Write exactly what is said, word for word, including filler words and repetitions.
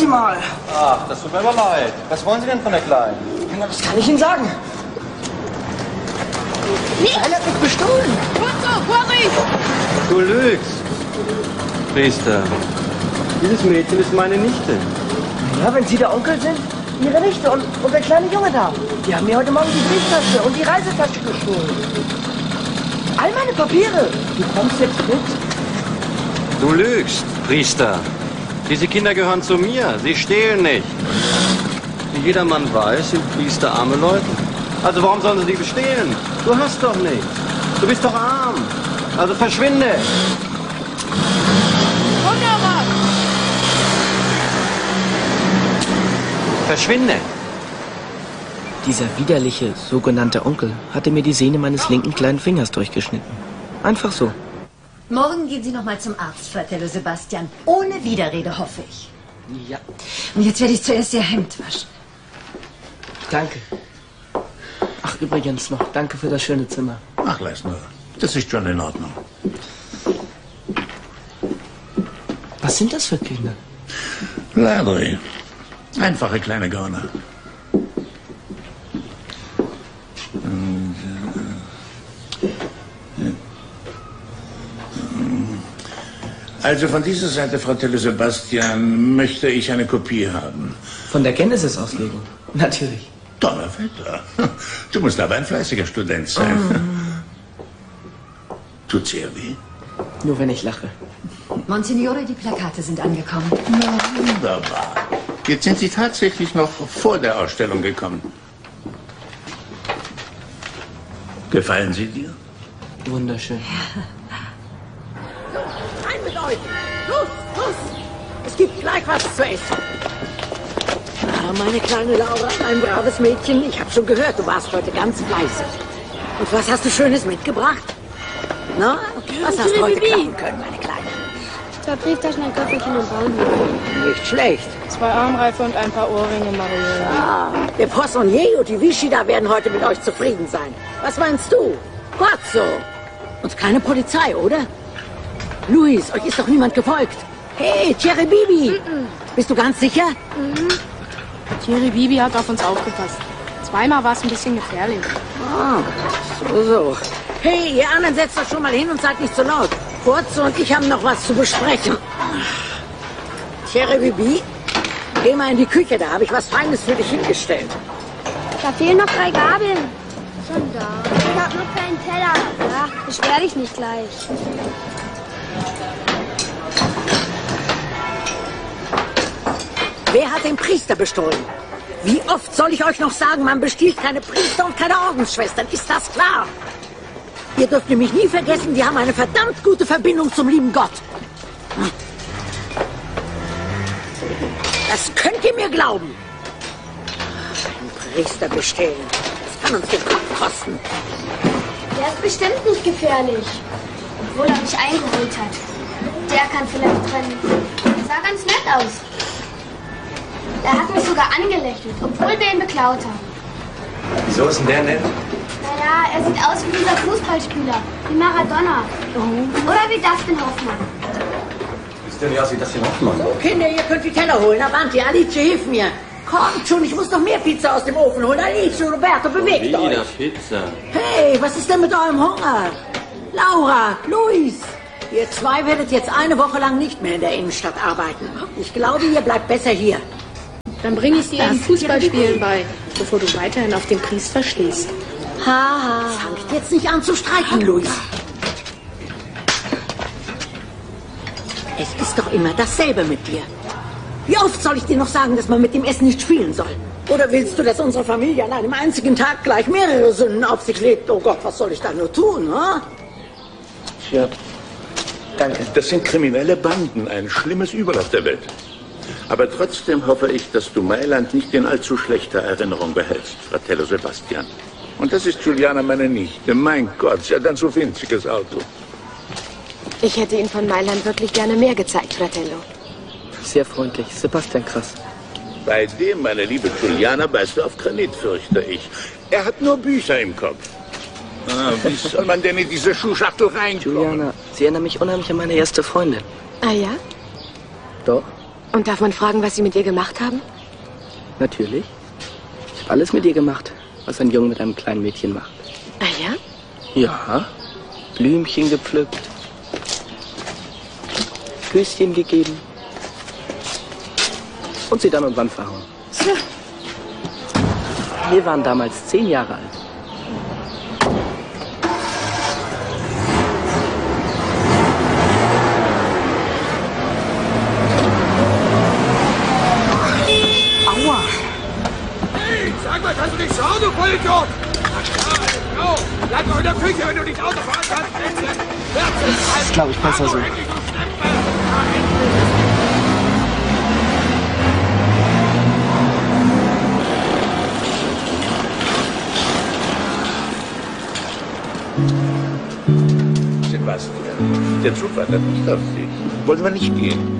mal. Ach, das tut mir aber leid. Was wollen Sie denn von der Kleinen? Na, das kann ich Ihnen sagen. Die Kleine hat mich bestohlen. Du lügst. Priester, dieses Mädchen ist meine Nichte. Ja, wenn Sie der Onkel sind, Ihre Nichte und, und der kleine Junge da. Die haben mir heute Morgen die Brieftasche und die Reisetasche gestohlen. All meine Papiere. Du kommst jetzt mit? Du lügst, Priester. Diese Kinder gehören zu mir. Sie stehlen nicht. Wie jedermann weiß, sind Priester arme Leute. Also warum sollen sie die bestehlen? Du hast doch nichts. Du bist doch arm. Also verschwinde. Wunderbar. Verschwinde. Dieser widerliche, sogenannte Onkel hatte mir die Sehne meines linken kleinen Fingers durchgeschnitten. Einfach so. Morgen gehen Sie noch mal zum Arzt, Fratello Sebastian. Ohne Widerrede, hoffe ich. Ja. Und jetzt werde ich zuerst Ihr Hemd waschen. Danke. Ach, übrigens noch, danke für das schöne Zimmer. Ach, lass nur. Das ist schon in Ordnung. Was sind das für Kinder? Larry. Einfache kleine Gauner. Und, äh, also von dieser Seite, Fratello Sebastian, möchte ich eine Kopie haben. Von der Genesis-Auslegung? Natürlich. Donnerwetter. Du musst aber ein fleißiger Student sein. Oh. Tut's ihr weh? Nur wenn ich lache. Monsignore, die Plakate sind angekommen. Na, wunderbar. Jetzt sind Sie tatsächlich noch vor der Ausstellung gekommen. Gefallen sie dir? Wunderschön. Rein mit euch! Los, los! Es gibt gleich was zu essen. Ah, meine kleine Laura, mein braves Mädchen, ich habe schon gehört, du warst heute ganz fleißig. Und was hast du Schönes mitgebracht? Na, was hast du heute klauen können, meine Kleine? Zwei Brieftaschen, ein Köfferchen und Baumwolle. Nicht schlecht. Zwei Armreife und ein paar Ohrringe, Maria. Ah, der Poissonnier und die Vichy da werden heute mit euch zufrieden sein. Was meinst du? Gott so. Und keine Polizei, oder? Luis, euch ist doch niemand gefolgt. Hey, Thierry Bibi. Mm-mm. Bist du ganz sicher? Mhm. Thierry Bibi hat auf uns aufgepasst. Zweimal war es ein bisschen gefährlich. Ah, so, so. Hey, ihr anderen setzt euch schon mal hin und seid nicht so laut. Furze und ich haben noch was zu besprechen. Thierry Bibi, geh mal in die Küche, da habe ich was Feines für dich hingestellt. Da fehlen noch drei Gabeln. Schon da. Ich hab noch keinen Teller. Ja, beschwer dich nicht gleich. Wer hat den Priester bestohlen? Wie oft soll ich euch noch sagen, man bestiehlt keine Priester und keine Ordensschwestern? Ist das klar? Ihr dürft nämlich nie vergessen, die haben eine verdammt gute Verbindung zum lieben Gott. Das könnt ihr mir glauben. Einen Priester bestehlen, das kann uns den Kopf kosten. Der ist bestimmt nicht gefährlich. Obwohl er mich eingeholt hat. Der kann vielleicht trennen. Der sah ganz nett aus. Der hat mich sogar angelächelt, obwohl wir ihn beklaut haben. Wieso ist denn der nett? Naja, er sieht aus wie dieser Fußballspieler, wie Maradona. Oder wie Dustin Hoffmann. Wie sieht denn nicht aus wie Dustin Hoffmann? So, Kinder, ihr könnt die Teller holen. Avanti, Alice, hilf mir. Kommt schon, ich muss noch mehr Pizza aus dem Ofen holen. Alice, Roberto, bewegt Wieder euch. Pizza. Hey, was ist denn mit eurem Hunger? Laura, Luis, ihr zwei werdet jetzt eine Woche lang nicht mehr in der Innenstadt arbeiten. Ich glaube, ihr bleibt besser hier. Dann bringe ich dir eben Fußballspielen bei, bevor du weiterhin auf den Priester stehst. Haha. Fangt jetzt nicht an zu streiten, Luis. Es ist doch immer dasselbe mit dir. Wie oft soll ich dir noch sagen, dass man mit dem Essen nicht spielen soll? Oder willst du, dass unsere Familie an einem einzigen Tag gleich mehrere Sünden auf sich lebt? Oh Gott, was soll ich da nur tun, ha? Ja, danke. Das sind kriminelle Banden, ein schlimmes Übel auf der Welt. Aber trotzdem hoffe ich, dass du Mailand nicht in allzu schlechter Erinnerung behältst, Fratello Sebastian. Und das ist Giuliana, meine Nichte. Mein Gott, sie hat ein so winziges Auto. Ich hätte ihn von Mailand wirklich gerne mehr gezeigt, Fratello. Sehr freundlich. Sebastian Krass. Bei dem, meine liebe Giuliana, beißt du auf Granit, fürchte ich. Er hat nur Bücher im Kopf. Ah, wie soll man denn in diese Schuhschachtel reinkommen? Giuliana, Sie erinnern mich unheimlich an meine erste Freundin. Ah ja? Doch. Und darf man fragen, was Sie mit ihr gemacht haben? Natürlich. Ich habe alles mit ihr gemacht, was ein Junge mit einem kleinen Mädchen macht. Ah ja? Ja. Blümchen gepflückt. Küsschen gegeben. Und sie dann und wann verhauen. So. Wir waren damals zehn Jahre alt. Aua! Hey, sag mal, kannst du nicht schauen, du Vollidiot? Ja, genau. Bleib doch in der Küche, wenn du nicht Auto fahren kannst. Das ist, glaube ich, besser so. Sebastian, der Zug wartet nicht auf dich. Wollen wir nicht gehen?